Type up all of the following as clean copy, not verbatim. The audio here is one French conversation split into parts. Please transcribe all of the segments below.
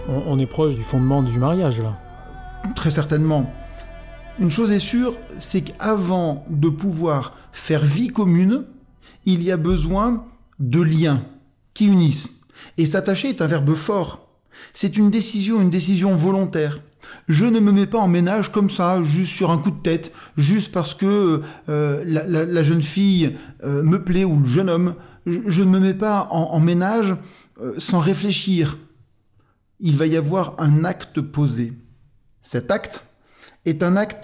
On est proche du fondement du mariage, là. Très certainement. Une chose est sûre, c'est qu'avant de pouvoir faire vie commune, il y a besoin de liens qui unissent. Et s'attacher est un verbe fort. C'est une décision volontaire. Je ne me mets pas en ménage comme ça, juste sur un coup de tête, juste parce que la jeune fille me plaît ou le jeune homme. Je ne me mets pas en ménage sans réfléchir. Il va y avoir un acte posé. Cet acte est un acte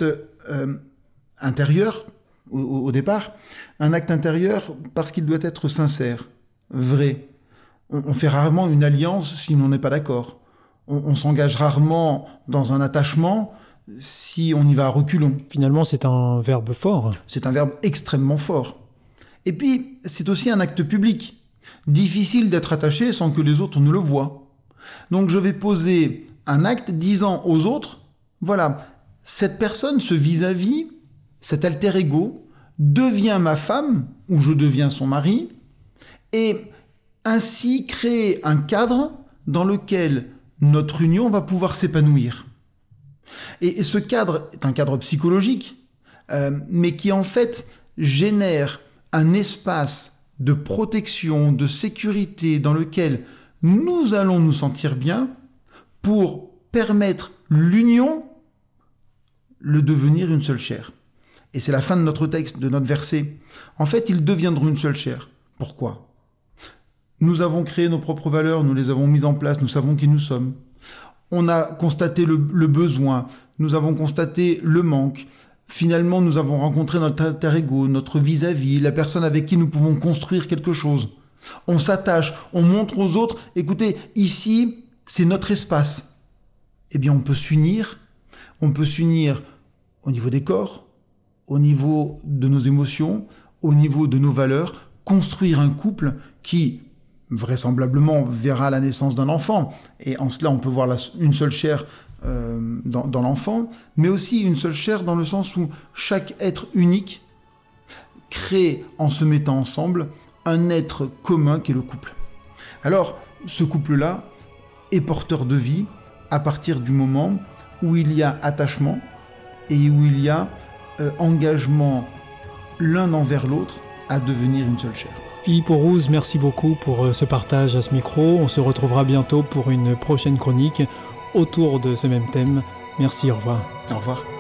intérieur, au départ, un acte intérieur parce qu'il doit être sincère, vrai. On fait rarement une alliance si l'on n'est pas d'accord. On s'engage rarement dans un attachement si on y va à reculons. Finalement, c'est un verbe fort. C'est un verbe extrêmement fort. Et puis, c'est aussi un acte public. Difficile d'être attaché sans que les autres ne le voient. Donc je vais poser un acte disant aux autres, voilà, cette personne, ce vis-à-vis, cet alter ego, devient ma femme, ou je deviens son mari, et ainsi créer un cadre dans lequel notre union va pouvoir s'épanouir. Et ce cadre est un cadre psychologique, mais qui en fait génère un espace de protection, de sécurité dans lequel nous allons nous sentir bien pour permettre l'union, le devenir une seule chair. Et c'est la fin de notre texte, de notre verset. En fait, ils deviendront une seule chair. Pourquoi ? Nous avons créé nos propres valeurs, nous les avons mises en place, nous savons qui nous sommes. On a constaté le besoin, nous avons constaté le manque. Finalement, nous avons rencontré notre alter ego, notre vis-à-vis, la personne avec qui nous pouvons construire quelque chose. On s'attache, on montre aux autres, écoutez, ici, c'est notre espace. Eh bien, on peut s'unir au niveau des corps, au niveau de nos émotions, au niveau de nos valeurs, construire un couple qui, vraisemblablement, verra la naissance d'un enfant. Et en cela, on peut voir une seule chair dans l'enfant, mais aussi une seule chair dans le sens où chaque être unique crée, en se mettant ensemble, un être commun qui est le couple. Alors, ce couple-là est porteur de vie à partir du moment où il y a attachement et où il y a engagement l'un envers l'autre à devenir une seule chair. Philippe Aurouz, merci beaucoup pour ce partage à ce micro. On se retrouvera bientôt pour une prochaine chronique autour de ce même thème. Merci, au revoir. Au revoir.